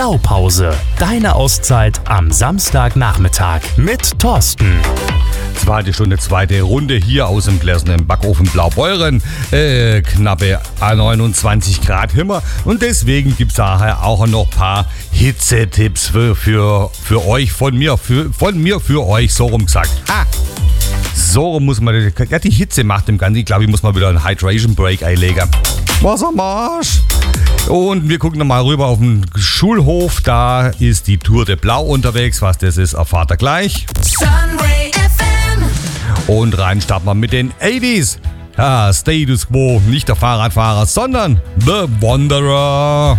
Blaupause, deine Auszeit am Samstagnachmittag mit Thorsten. Zweite Stunde, zweite Runde hier aus dem gläsernen Backofen Blaubeuren. Knappe 29 Grad Himmer. Und deswegen gibt es daher auch noch ein paar Hitzetipps für euch, von mir für euch, so rum gesagt. So rum muss man, ja, die Hitze macht dem Ganzen, glaube ich, muss man wieder einen Hydration Break einlegen. Wassermarsch! Und wir gucken nochmal rüber auf den Schulhof. Da ist die Tour de Blau unterwegs. Was das ist, erfahrt ihr gleich. Sunray FM. Und rein starten wir mit den 80s. Ja, Status Quo, nicht der Fahrradfahrer, sondern The Wanderer.